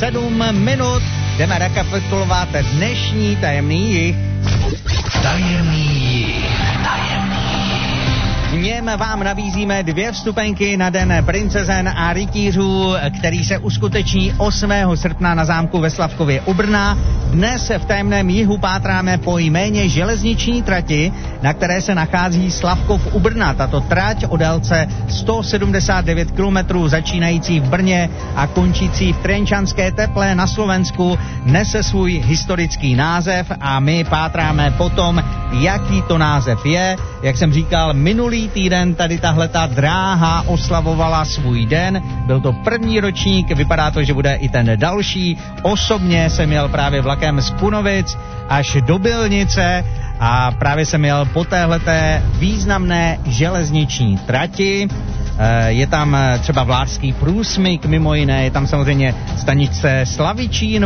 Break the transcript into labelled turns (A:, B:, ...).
A: 7 minut. Jdeme rekapitulovat dnešní tajemný jih. V něm vám nabízíme 2 vstupenky na Den princezen a rytířů, který se uskuteční 8. srpna na zámku ve Slavkově u Brna. Dnes v tajemném jihu pátráme po jméně železniční trati, na které se nachází Slavkov u Brna. Tato trať o délce 179 km začínající v Brně a končící v Trenčanské Teple na Slovensku nese svůj historický název a my pátráme potom, jaký to název je. Jak jsem říkal, minulý týden tady tahleta dráha oslavovala svůj den. Byl to první ročník, vypadá to, že bude i ten další. Osobně jsem jel právě vlakem z Kunovic až do Bylnice a právě jsem jel po téhleté významné železniční trati. Je tam třeba Vlárský průsmyk, mimo jiné, je tam samozřejmě stanice Slavičín,